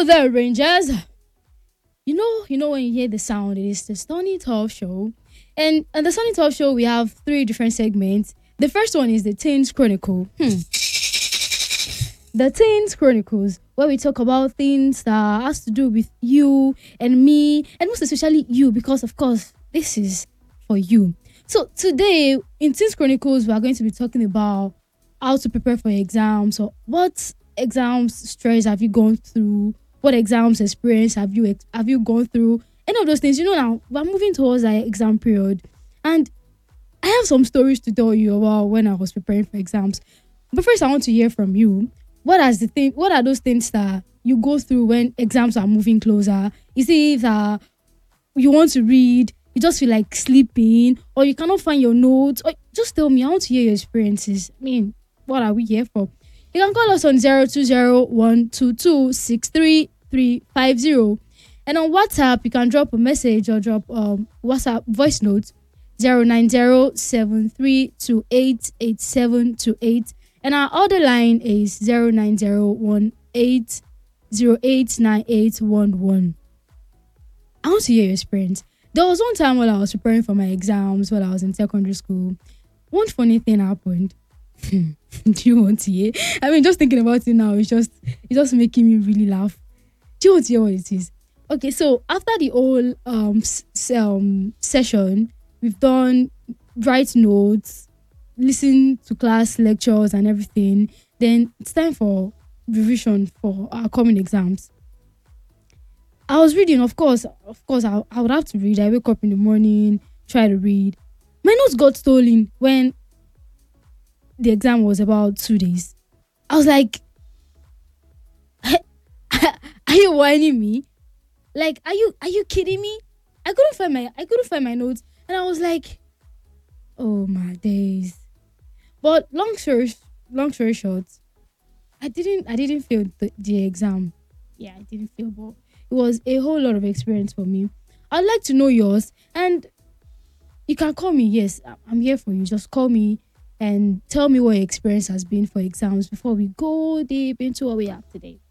there, Rangers. You know when you hear the sound, it is the Stony Talk Show. And on the Stony Talk Show, we have three different segments. The first one is the Teens Chronicle. The Teens Chronicles, where we talk about things that has to do with you and me, and most especially you, because of course, this is for you. So today, in Teens Chronicles, we are going to be talking about how to prepare for exams, or what exams stress have you gone through, what exams experience have you gone through, any of those things. Now we're moving towards our exam period, and I have some stories to tell you about when I was preparing for exams. But first, I want to hear from you. What are those things that you go through when exams are moving closer? Is it that you want to read, you just feel like sleeping, or you cannot find your notes? Or just tell me. I want to hear your experiences. I mean, what are we here for? You can call us on 020-122-63350. And on WhatsApp, you can drop a message or drop WhatsApp voice notes 09073288728. And our other line is 09018089811. I want to hear your experience. There was one time when I was preparing for my exams when I was in secondary school. One funny thing happened. Do you want to hear? I mean, just thinking about it now, it's just making me really laugh. Do you want to hear what it is? Okay, so after the whole session, we've done write notes, listen to class lectures and everything. Then it's time for revision for our coming exams. I was reading, of course, I would have to read. I wake up in the morning, try to read. My notes got stolen when the exam was about 2 days. I was like, are you whining me? Like, are you kidding me? I couldn't find my notes, and I was like, oh my days. But long story short, I didn't fail the exam. Yeah, I didn't fail, but it was a whole lot of experience for me. I'd like to know yours, and you can call me. Yes, I'm here for you. Just call me and tell me what your experience has been for exams before we go deep into what we have today.